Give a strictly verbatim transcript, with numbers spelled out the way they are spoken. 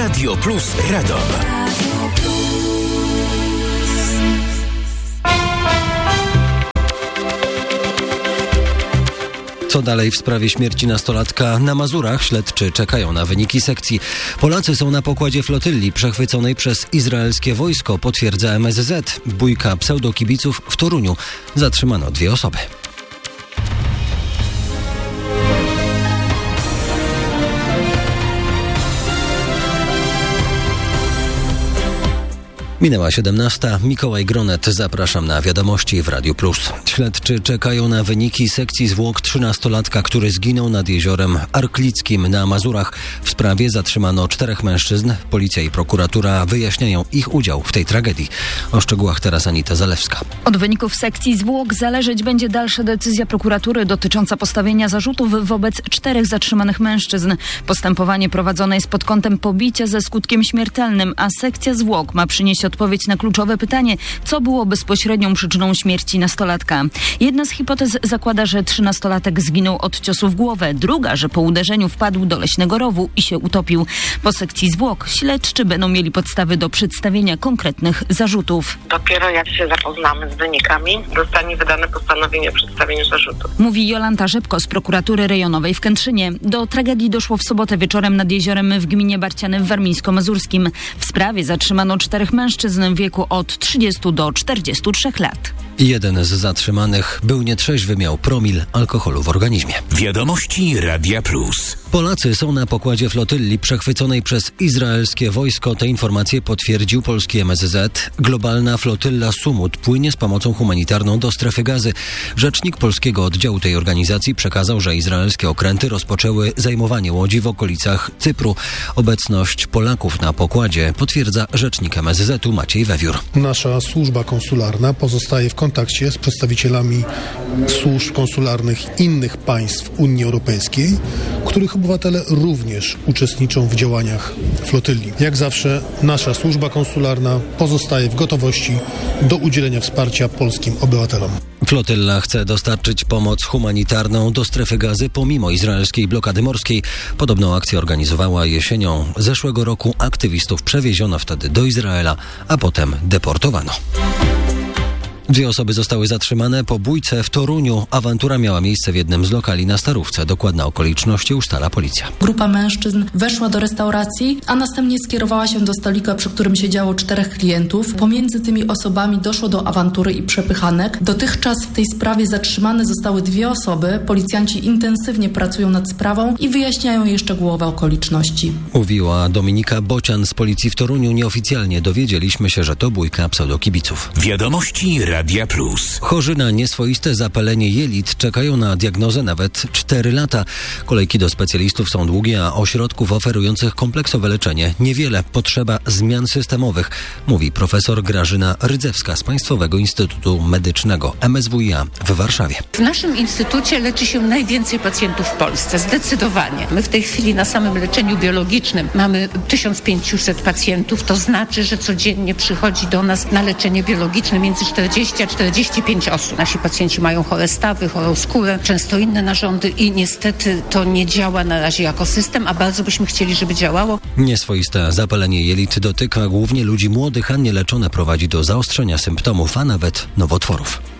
Radio Plus Radom. Co dalej w sprawie śmierci nastolatka na Mazurach? Śledczy czekają na wyniki sekcji. Polacy są na pokładzie flotylli przechwyconej przez izraelskie wojsko, potwierdza M S Z. Bójka pseudokibiców w Toruniu. Zatrzymano dwie osoby. Minęła siedemnasta. Mikołaj Gronet. Zapraszam na wiadomości w Radiu Plus. Śledczy czekają na wyniki sekcji zwłok trzynastolatka, który zginął nad jeziorem Arklickim na Mazurach. W sprawie zatrzymano czterech mężczyzn. Policja i prokuratura wyjaśniają ich udział w tej tragedii. O szczegółach teraz Anita Zalewska. Od wyników sekcji zwłok zależeć będzie dalsza decyzja prokuratury dotycząca postawienia zarzutów wobec czterech zatrzymanych mężczyzn. Postępowanie prowadzone jest pod kątem pobicia ze skutkiem śmiertelnym, a sekcja zwłok ma przynieść odpowiedź na kluczowe pytanie, co było bezpośrednią przyczyną śmierci nastolatka. Jedna z hipotez zakłada, że trzynastolatek zginął od ciosu w głowę, druga, że po uderzeniu wpadł do leśnego rowu i się utopił. Po sekcji zwłok śledczy będą mieli podstawy do przedstawienia konkretnych zarzutów. Dopiero jak się zapoznamy z wynikami, zostanie wydane postanowienie o przedstawieniu zarzutów. Mówi Jolanta Rzepko z prokuratury rejonowej w Kętrzynie. Do tragedii doszło w sobotę wieczorem nad jeziorem w gminie Barciany w Warmińsko-Mazurskim. W sprawie zatrzymano czterech mężczyzn w wieku od trzydziestu do czterdziestu trzech lat. Jeden z zatrzymanych był nietrzeźwy, miał promil alkoholu w organizmie. Wiadomości Radia Plus. Polacy są na pokładzie flotylli przechwyconej przez izraelskie wojsko. Te informacje potwierdził polski M S Z. Globalna flotylla Sumut płynie z pomocą humanitarną do strefy Gazy. Rzecznik polskiego oddziału tej organizacji przekazał, że izraelskie okręty rozpoczęły zajmowanie łodzi w okolicach Cypru. Obecność Polaków na pokładzie potwierdza rzecznik M S Z-u Maciej Wewiór. Nasza służba konsularna pozostaje w kontakcie z przedstawicielami służb konsularnych innych państw Unii Europejskiej, których obywatele również uczestniczą w działaniach flotylli. Jak zawsze nasza służba konsularna pozostaje w gotowości do udzielenia wsparcia polskim obywatelom. Flotylla chce dostarczyć pomoc humanitarną do strefy Gazy pomimo izraelskiej blokady morskiej. Podobną akcję organizowała jesienią zeszłego roku. Aktywistów przewieziono wtedy do Izraela, a potem deportowano. Dwie osoby zostały zatrzymane po bójce w Toruniu. Awantura miała miejsce w jednym z lokali na Starówce. Dokładne okoliczności ustala policja. Grupa mężczyzn weszła do restauracji, a następnie skierowała się do stolika, przy którym siedziało czterech klientów. Pomiędzy tymi osobami doszło do awantury i przepychanek. Dotychczas w tej sprawie zatrzymane zostały dwie osoby. Policjanci intensywnie pracują nad sprawą i wyjaśniają jej szczegółowe okoliczności. Mówiła Dominika Bocian z policji w Toruniu. Nieoficjalnie dowiedzieliśmy się, że to bójka pseudokibiców. Wiadomości Radia Plus. Chorzy na nieswoiste zapalenie jelit czekają na diagnozę nawet cztery lata. Kolejki do specjalistów są długie, a ośrodków oferujących kompleksowe leczenie niewiele. Potrzeba zmian systemowych, mówi profesor Grażyna Rydzewska z Państwowego Instytutu Medycznego M S W i A w Warszawie. W naszym instytucie leczy się najwięcej pacjentów w Polsce, zdecydowanie. My w tej chwili na samym leczeniu biologicznym mamy tysiąc pięćset pacjentów, to znaczy, że codziennie przychodzi do nas na leczenie biologiczne między czterdzieści a czterdzieści pięć osób. Nasi pacjenci mają chore stawy, chorą skórę, często inne narządy i niestety to nie działa na razie jako system, a bardzo byśmy chcieli, żeby działało. Nieswoiste zapalenie jelit dotyka głównie ludzi młodych, a nieleczone prowadzi do zaostrzenia symptomów, a nawet nowotworów.